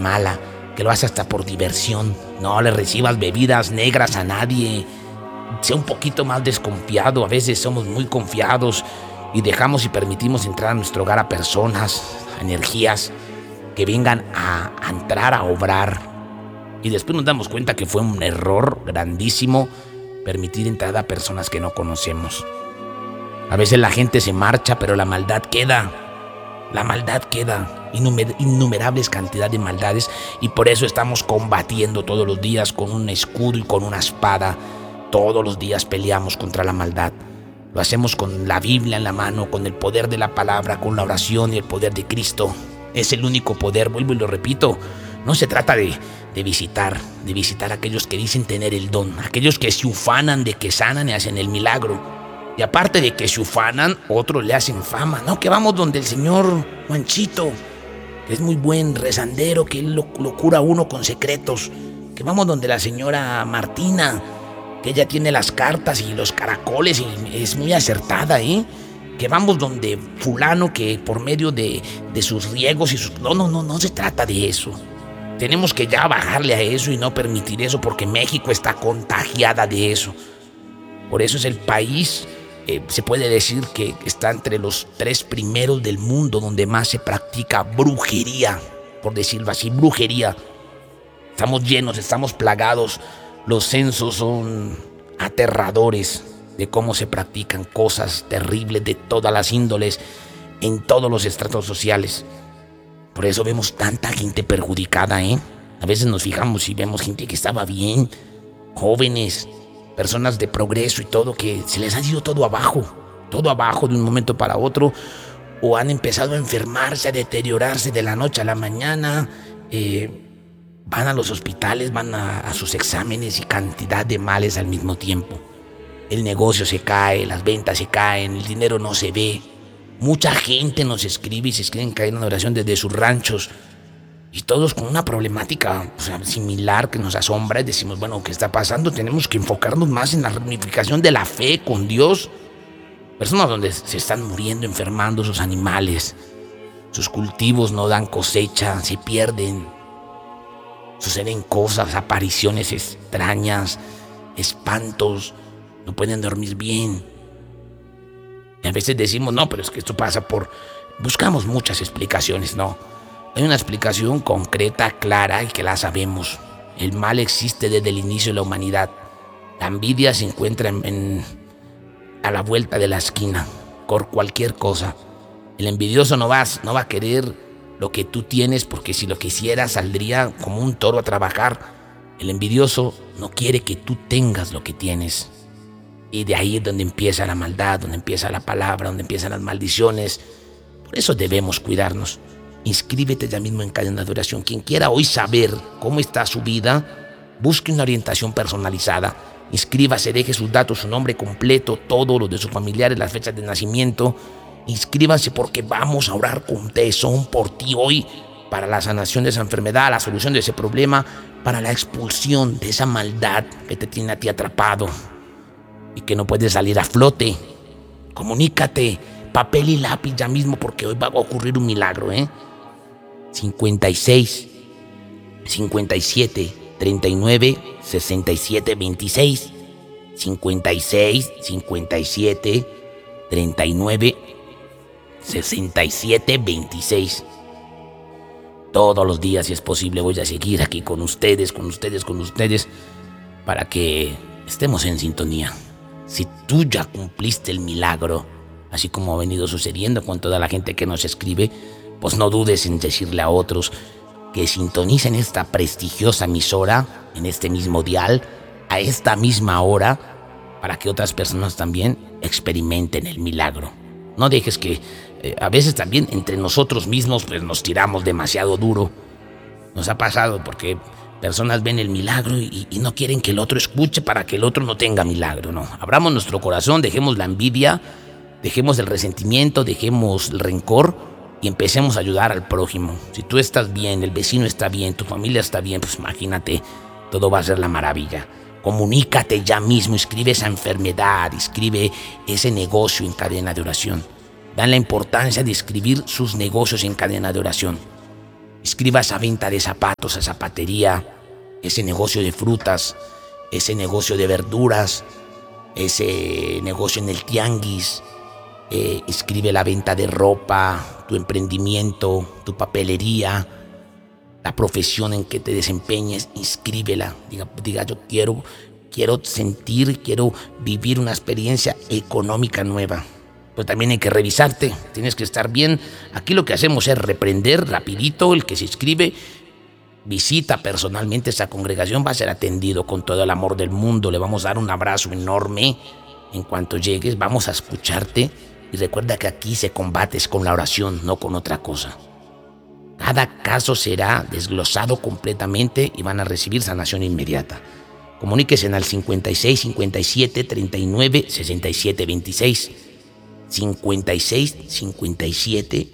mala, que lo hace hasta por diversión. No le recibas bebidas negras a nadie. Sea un poquito más desconfiado. A veces somos muy confiados y dejamos y permitimos entrar a nuestro hogar a personas, a energías que vengan a entrar a obrar. Y después nos damos cuenta que fue un error grandísimo permitir entrada a personas que no conocemos. A veces la gente se marcha, pero la maldad queda. La maldad queda. Innumerables cantidades de maldades. Y por eso estamos combatiendo todos los días con un escudo y con una espada. Todos los días peleamos contra la maldad. Lo hacemos con la Biblia en la mano, con el poder de la palabra, con la oración y el poder de Cristo. Es el único poder, vuelvo y lo repito. No se trata de visitar a aquellos que dicen tener el don, aquellos que se ufanan de que sanan y hacen el milagro. Y aparte de que se ufanan, otros le hacen fama, ¿no? Que vamos donde el señor Juanchito, que es muy buen rezandero, que él lo cura uno con secretos. Que vamos donde la señora Martina, que ella tiene las cartas y los caracoles y es muy acertada, ¿eh? Que vamos donde fulano que por medio de sus riegos y sus... No se trata de eso. Tenemos que ya bajarle a eso y no permitir eso porque México está contagiada de eso. Por eso es el país, se puede decir que está entre los 3 primeros del mundo donde más se practica brujería, por decirlo así, brujería. Estamos llenos, estamos plagados. Los censos son aterradores de cómo se practican cosas terribles de todas las índoles, en todos los estratos sociales. Por eso vemos tanta gente perjudicada, ¿eh? A veces nos fijamos y vemos gente que estaba bien, jóvenes, personas de progreso y todo, que se les ha ido todo abajo de un momento para otro, o han empezado a enfermarse, a deteriorarse de la noche a la mañana. Van a los hospitales, van a sus exámenes y cantidad de males al mismo tiempo. El negocio se cae, las ventas se caen, el dinero no se ve. Mucha gente nos escribe y se escribe en cadena de oración desde sus ranchos. Y todos con una problemática similar que nos asombra. Y decimos, bueno, ¿qué está pasando? Tenemos que enfocarnos más en la reunificación de la fe con Dios. Personas donde se están muriendo, enfermando sus animales. Sus cultivos no dan cosecha, se pierden. Suceden cosas, apariciones extrañas, espantos. No pueden dormir bien. Y a veces decimos, no, pero es que esto pasa por... Buscamos muchas explicaciones, no. Hay una explicación concreta, clara y que la sabemos. El mal existe desde el inicio de la humanidad. La envidia se encuentra a la vuelta de la esquina, por cualquier cosa. El envidioso no va a querer lo que tú tienes, porque si lo quisiera saldría como un toro a trabajar. El envidioso no quiere que tú tengas lo que tienes. Y de ahí es donde empieza la maldad, donde empieza la palabra, donde empiezan las maldiciones. Por eso debemos cuidarnos. Inscríbete ya mismo en cadena de oración. Quien quiera hoy saber cómo está su vida, busque una orientación personalizada. Inscríbase, deje sus datos, su nombre completo, todo lo de sus familiares, las fechas de nacimiento. Inscríbase porque vamos a orar con tesón por ti hoy, para la sanación de esa enfermedad, la solución de ese problema, para la expulsión de esa maldad que te tiene a ti atrapado y que no puedes salir a flote. Comunícate, papel y lápiz ya mismo, porque hoy va a ocurrir un milagro, 56 57 39 67 26 56 57 39 67 26. Todos los días, si es posible, voy a seguir aquí con ustedes, para que estemos en sintonía. Si tú ya cumpliste el milagro, así como ha venido sucediendo con toda la gente que nos escribe, pues no dudes en decirle a otros que sintonicen esta prestigiosa emisora en este mismo dial, a esta misma hora, para que otras personas también experimenten el milagro. No dejes que a veces también entre nosotros mismos pues nos tiramos demasiado duro. Nos ha pasado porque personas ven el milagro y no quieren que el otro escuche para que el otro no tenga milagro, no. Abramos nuestro corazón, dejemos la envidia, dejemos el resentimiento, dejemos el rencor y empecemos a ayudar al prójimo. Si tú estás bien, el vecino está bien, tu familia está bien, pues imagínate, todo va a ser la maravilla. Comunícate ya mismo, escribe esa enfermedad, escribe ese negocio en cadena de oración. Dan la importancia de escribir sus negocios en cadena de oración. Escriba esa venta de zapatos, esa zapatería, ese negocio de frutas, ese negocio de verduras, ese negocio en el tianguis. Escribe la venta de ropa, tu emprendimiento, tu papelería, la profesión en que te desempeñes. Inscríbela. Diga yo quiero sentir, quiero vivir una experiencia económica nueva. Pues también hay que revisarte, tienes que estar bien. Aquí lo que hacemos es reprender rapidito. El que se inscribe, visita personalmente esta congregación, va a ser atendido con todo el amor del mundo. Le vamos a dar un abrazo enorme en cuanto llegues, vamos a escucharte. Y recuerda que aquí se combate con la oración, no con otra cosa. Cada caso será desglosado completamente y van a recibir sanación inmediata. Comuníquese al 56 57 39 67 26. 56 57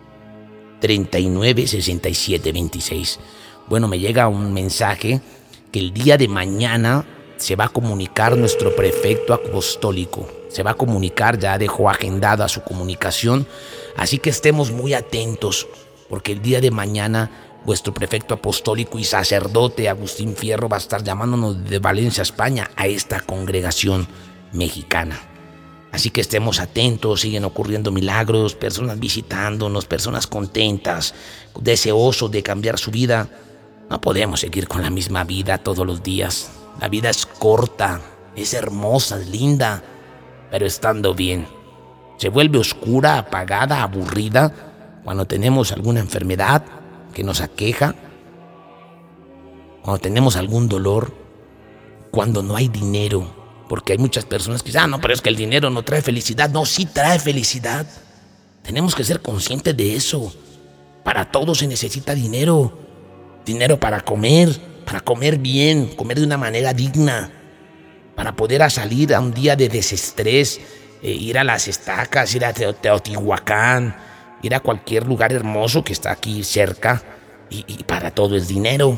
39 67 26. Bueno, me llega un mensaje que el día de mañana se va a comunicar nuestro prefecto apostólico. Se va a comunicar, ya dejó agendada su comunicación. Así que estemos muy atentos, porque el día de mañana vuestro prefecto apostólico y sacerdote Agustín Fierro va a estar llamándonos de Valencia, España, a esta congregación mexicana. Así que estemos atentos, siguen ocurriendo milagros, personas visitándonos, personas contentas, deseosos de cambiar su vida. No podemos seguir con la misma vida todos los días. La vida es corta, es hermosa, es linda, pero estando bien. Se vuelve oscura, apagada, aburrida cuando tenemos alguna enfermedad que nos aqueja, cuando tenemos algún dolor, cuando no hay dinero. Porque hay muchas personas que dicen, no, pero es que el dinero no trae felicidad. No, sí trae felicidad. Tenemos que ser conscientes de eso. Para todo se necesita dinero. Dinero para comer bien, comer de una manera digna, para poder salir a un día de desestrés, ir a las estacas, ir a Teotihuacán, ir a cualquier lugar hermoso que está aquí cerca. Y para todo es dinero.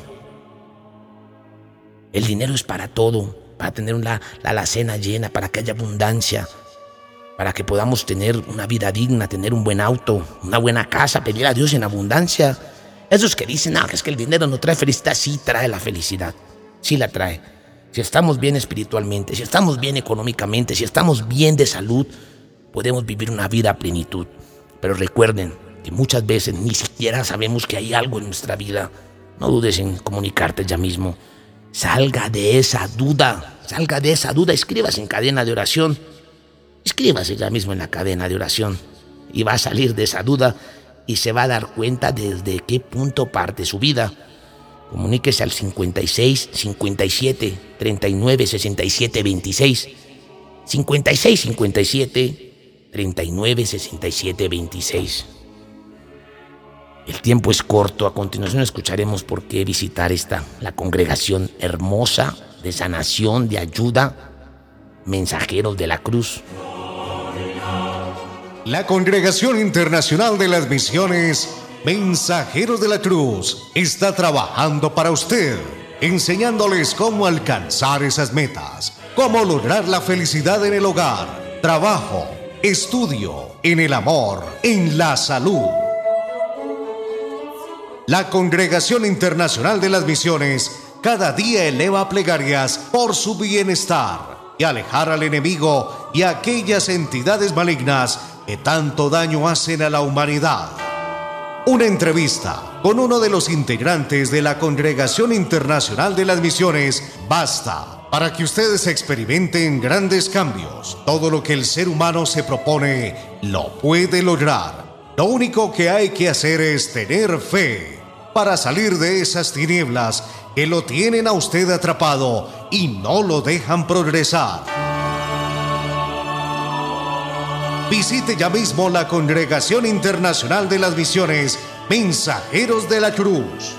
El dinero es para todo, para tener la alacena llena, para que haya abundancia, para que podamos tener una vida digna, tener un buen auto, una buena casa, pedir a Dios en abundancia. Esos que dicen, es que el dinero no trae felicidad, sí trae la felicidad, sí la trae. Si estamos bien espiritualmente, si estamos bien económicamente, si estamos bien de salud, podemos vivir una vida a plenitud. Pero recuerden que muchas veces ni siquiera sabemos que hay algo en nuestra vida. No dudes en comunicarte ya mismo. Salga de esa duda, escríbase en cadena de oración. Escríbase ya mismo en la cadena de oración y va a salir de esa duda y se va a dar cuenta desde qué punto parte su vida. Comuníquese al 56 57 39 67 26. 56 57 39 67 26. El tiempo es corto. A continuación escucharemos por qué visitar la congregación hermosa de sanación, de ayuda, Mensajeros de la Cruz. La Congregación Internacional de las Misiones Mensajeros de la Cruz está trabajando para usted, enseñándoles cómo alcanzar esas metas, cómo lograr la felicidad en el hogar, trabajo, estudio, en el amor, en la salud. La Congregación Internacional de las Misiones cada día eleva plegarias por su bienestar y alejar al enemigo y a aquellas entidades malignas que tanto daño hacen a la humanidad. Una entrevista con uno de los integrantes de la Congregación Internacional de las Misiones basta para que ustedes experimenten grandes cambios. Todo lo que el ser humano se propone lo puede lograr. Lo único que hay que hacer es tener fe para salir de esas tinieblas que lo tienen a usted atrapado y no lo dejan progresar. Visite ya mismo la Congregación Internacional de las Misiones Mensajeros de la Cruz.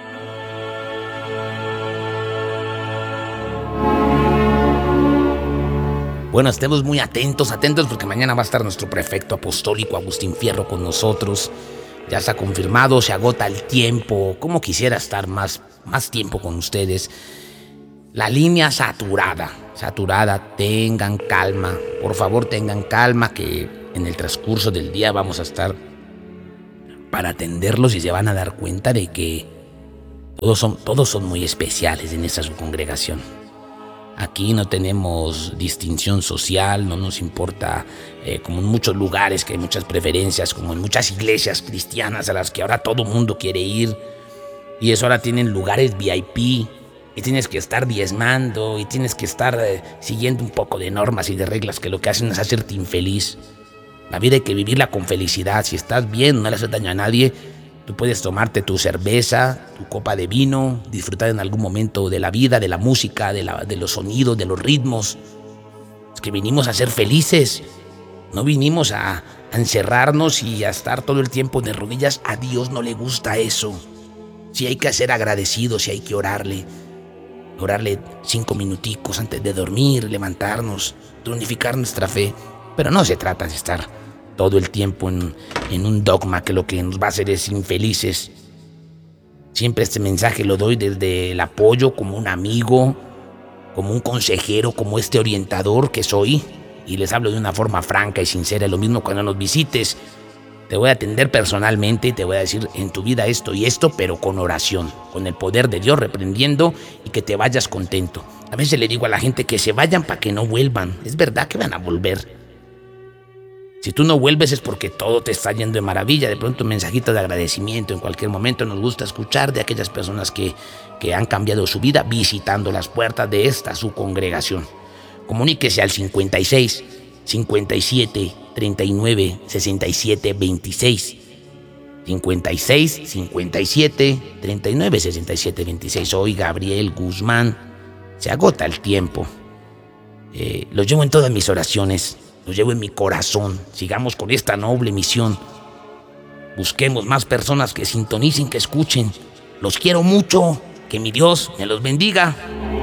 Bueno, estemos muy atentos porque mañana va a estar nuestro prefecto apostólico Agustín Fierro con nosotros. Ya está confirmado, se agota el tiempo. Como quisiera estar más tiempo con ustedes. La línea saturada, tengan calma. Por favor, tengan calma, que en el transcurso del día vamos a estar para atenderlos y se van a dar cuenta de que todos son muy especiales en esa subcongregación. Aquí no tenemos distinción social, no nos importa, como en muchos lugares que hay muchas preferencias, como en muchas iglesias cristianas a las que ahora todo mundo quiere ir. Y eso ahora tienen lugares VIP y tienes que estar diezmando y tienes que estar siguiendo un poco de normas y de reglas que lo que hacen es hacerte infeliz. La vida hay que vivirla con felicidad. Si estás bien, no le haces daño a nadie, tú puedes tomarte tu cerveza, tu copa de vino, disfrutar en algún momento de la vida, de la música, de los sonidos, de los ritmos. Es que vinimos a ser felices, no vinimos a encerrarnos y a estar todo el tiempo de rodillas. A Dios no le gusta eso. Si hay que ser agradecidos, si hay que orarle 5 minuticos antes de dormir, levantarnos, tonificar nuestra fe. Pero no se trata de estar todo el tiempo en un dogma que lo que nos va a hacer es infelices. Siempre este mensaje lo doy desde el apoyo, como un amigo, como un consejero, como este orientador que soy, y les hablo de una forma franca y sincera. Lo mismo cuando nos visites, te voy a atender personalmente y te voy a decir en tu vida esto y esto, pero con oración, con el poder de Dios reprendiendo y que te vayas contento. A veces le digo a la gente que se vayan para que no vuelvan. Es verdad que van a volver. Si tú no vuelves es porque todo te está yendo de maravilla. De pronto un mensajito de agradecimiento en cualquier momento nos gusta escuchar de aquellas personas que han cambiado su vida visitando las puertas de esta su congregación. Comuníquese al 56 57 39 67 26. 56 57 39 67 26. Soy Gabriel Guzmán. Se agota el tiempo. Lo llevo en todas mis oraciones. Lo llevo en mi corazón. Sigamos con esta noble misión. Busquemos más personas que sintonicen, que escuchen. Los quiero mucho. Que mi Dios me los bendiga.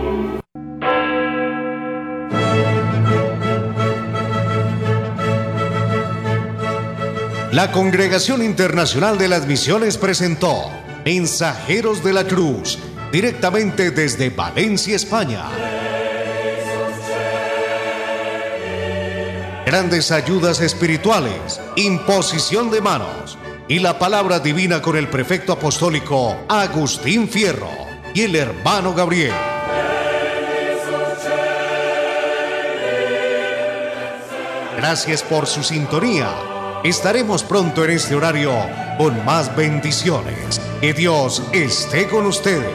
La Congregación Internacional de las Misiones presentó Mensajeros de la Cruz, directamente desde Valencia, España. Grandes ayudas espirituales, imposición de manos y la palabra divina con el prefecto apostólico Agustín Fierro y el hermano Gabriel. Gracias por su sintonía. Estaremos pronto en este horario con más bendiciones. Que Dios esté con ustedes.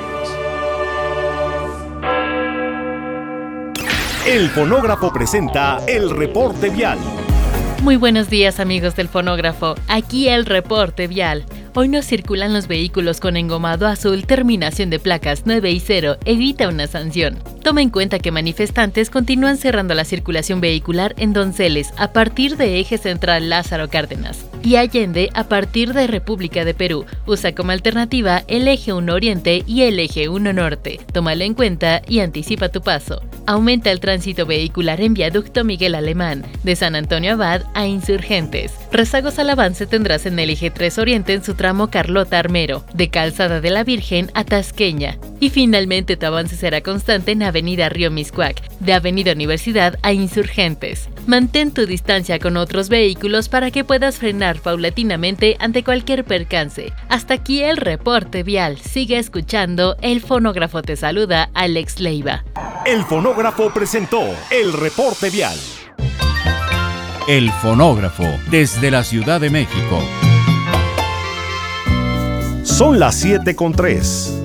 El Fonógrafo presenta el reporte vial. Muy buenos días, amigos del Fonógrafo. Aquí el reporte vial. Hoy no circulan los vehículos con engomado azul, terminación de placas 9 y 0, evita una sanción. Toma en cuenta que manifestantes continúan cerrando la circulación vehicular en Donceles a partir de Eje Central Lázaro Cárdenas y Allende a partir de República de Perú. Usa como alternativa el Eje 1 Oriente y el Eje 1 Norte. Tómalo en cuenta y anticipa tu paso. Aumenta el tránsito vehicular en Viaducto Miguel Alemán, de San Antonio Abad a Insurgentes. Rezagos al avance tendrás en el Eje 3 Oriente en su tramo Carlota Armero, de Calzada de la Virgen a Tasqueña. Y finalmente tu avance será constante en Avenida Río Miscuac, de Avenida Universidad a Insurgentes. Mantén tu distancia con otros vehículos para que puedas frenar paulatinamente ante cualquier percance. Hasta aquí el reporte vial. Sigue escuchando. El Fonógrafo te saluda, Alex Leiva. El Fonógrafo presentó el reporte vial. El Fonógrafo, desde la Ciudad de México. Son las 7:03.